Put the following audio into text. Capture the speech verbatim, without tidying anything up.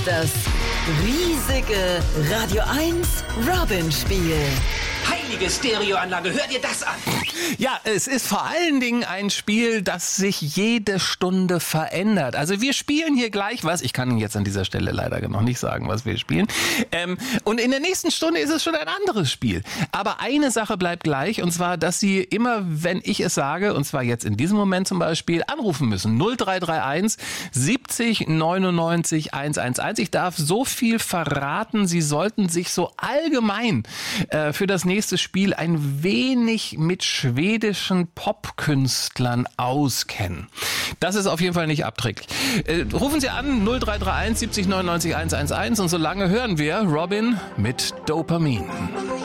das riesige Radio eins Robin-Spiel. Heilige Stereoanlage, hör dir das an! Ja, es ist vor allen Dingen ein Spiel, das sich jede Stunde verändert. Also wir spielen hier gleich was. Ich kann Ihnen jetzt an dieser Stelle leider noch nicht sagen, was wir spielen. Ähm, und in der nächsten Stunde ist es schon ein anderes Spiel. Aber eine Sache bleibt gleich, und zwar, dass Sie immer, wenn ich es sage, und zwar jetzt in diesem Moment zum Beispiel, anrufen müssen. null drei drei eins siebzig neunundneunzig hundertundeins. Ich darf so viel verraten, Sie sollten sich so allgemein äh, für das nächste Spiel ein wenig mit schwedischen Popkünstlern auskennen. Das ist auf jeden Fall nicht abträglich. Äh, rufen Sie an null drei drei eins siebzig neunundneunzig hundertundeins und solange hören wir Robin mit Dopamin.